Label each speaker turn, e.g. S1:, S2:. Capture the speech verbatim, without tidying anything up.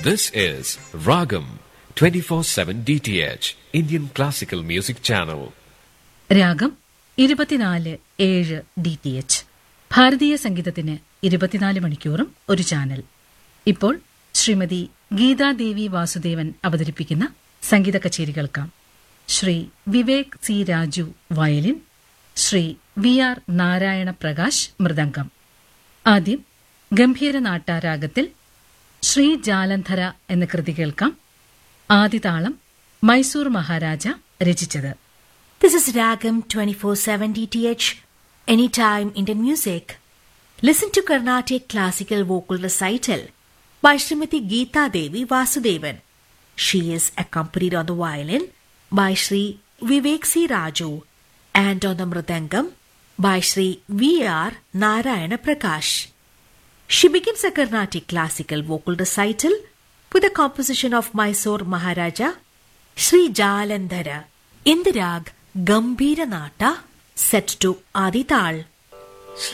S1: This is Ragam twenty-four seven D T H Indian Classical Music Channel.
S2: രാഗം ഇരുപത്തിനാല് ഏഴ് D T H ഭാരതീയ സംഗീതത്തിന് ഇരുപത്തിനാല് മണിക്കൂറും ഒരു ചാനൽ. ഇപ്പോൾ ശ്രീമതി ഗീതാദേവി വാസുദേവൻ അവതരിപ്പിക്കുന്ന സംഗീത കച്ചേരി കേൾക്കാം. Shri Vivek C Raju violin, Shri V R Narayana Prakash mridangam. ആദ്യം ഗംഭീര നാട്ടാരാഗത്തിൽ ശ്രീ ജാലന്ധര എന്ന കൃതി കേൾക്കാം. ആദിതാളം മൈസൂർ മഹാരാജ രചിച്ചത്.
S3: This is Ragam twenty-four seven D T H, Anytime Indian Music. Listen to Carnatic Classical Vocal Recital by Srimati Geeta Devi Vasudevan. She is accompanied on the violin by Sri Vivek C. Raju and on the mridangam by Sri V R Narayana Prakash. She begins a Carnatic Classical Vocal Recital with a composition of Mysore Maharaja, Sri Jalandhara, in the rag Gambhira Nata, set to Adi Tal.